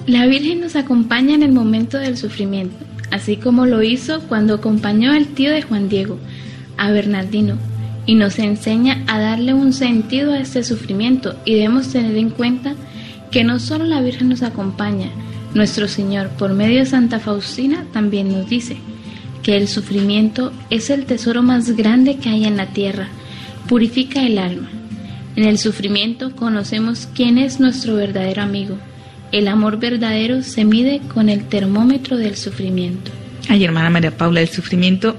La Virgen nos acompaña en el momento del sufrimiento, así como lo hizo cuando acompañó al tío de Juan Diego, a Bernardino, y nos enseña a darle un sentido a este sufrimiento, y debemos tener en cuenta que no solo la Virgen nos acompaña, nuestro Señor, por medio de Santa Faustina, también nos dice que el sufrimiento es el tesoro más grande que hay en la tierra, purifica el alma. En el sufrimiento conocemos quién es nuestro verdadero amigo. El amor verdadero se mide con el termómetro del sufrimiento. Ay, hermana María Paula, el sufrimiento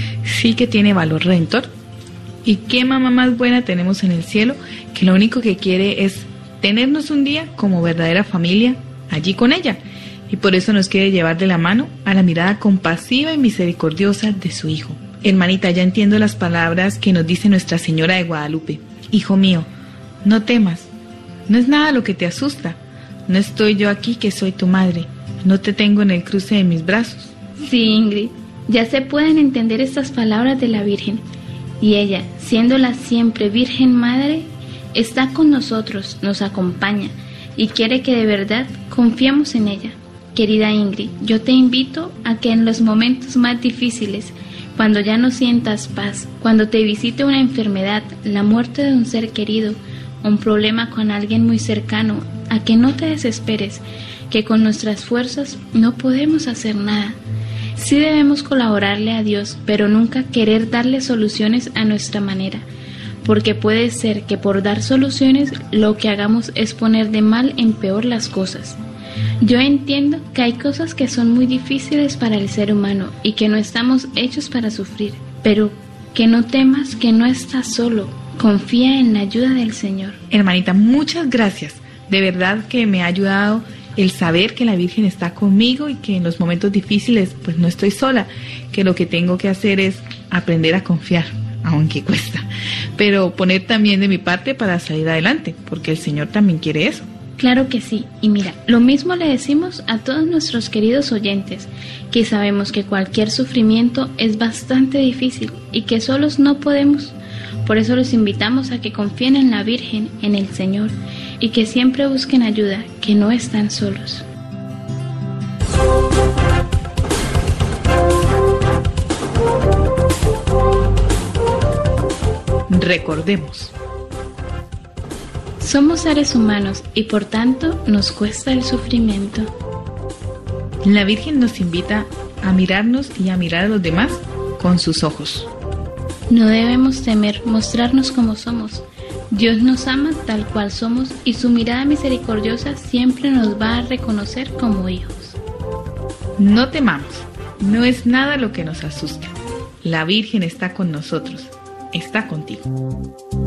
sí que tiene valor redentor. ¿Y qué mamá más buena tenemos en el cielo que lo único que quiere es tenernos un día como verdadera familia allí con ella? Y por eso nos quiere llevar de la mano a la mirada compasiva y misericordiosa de su Hijo. Hermanita, ya entiendo las palabras que nos dice Nuestra Señora de Guadalupe. Hijo mío, no temas, no es nada lo que te asusta. No estoy yo aquí que soy tu madre, no te tengo en el cruce de mis brazos. Sí, Ingrid, ya se pueden entender estas palabras de la Virgen. Y ella, siendo la siempre Virgen Madre, está con nosotros, nos acompaña y quiere que de verdad confiemos en ella. Querida Ingrid, yo te invito a que en los momentos más difíciles, cuando ya no sientas paz, cuando te visite una enfermedad, la muerte de un ser querido, un problema con alguien muy cercano, a que no te desesperes, que con nuestras fuerzas no podemos hacer nada. Sí debemos colaborarle a Dios, pero nunca querer darle soluciones a nuestra manera, porque puede ser que por dar soluciones lo que hagamos es poner de mal en peor las cosas. Yo entiendo que hay cosas que son muy difíciles para el ser humano y que no estamos hechos para sufrir, pero que no temas, que no estás solo, confía en la ayuda del Señor. Hermanita, muchas gracias. De verdad que me ha ayudado el saber que la Virgen está conmigo y que en los momentos difíciles pues no estoy sola, que lo que tengo que hacer es aprender a confiar, aunque cuesta, pero poner también de mi parte para salir adelante, porque el Señor también quiere eso. Claro que sí, y mira, lo mismo le decimos a todos nuestros queridos oyentes, que sabemos que cualquier sufrimiento es bastante difícil y que solos no podemos. Por eso los invitamos a que confíen en la Virgen, en el Señor, y que siempre busquen ayuda, que no están solos. Recordemos. Somos seres humanos y por tanto nos cuesta el sufrimiento. La Virgen nos invita a mirarnos y a mirar a los demás con sus ojos. No debemos temer mostrarnos como somos. Dios nos ama tal cual somos y su mirada misericordiosa siempre nos va a reconocer como hijos. No temamos, no es nada lo que nos asusta. La Virgen está con nosotros, está contigo.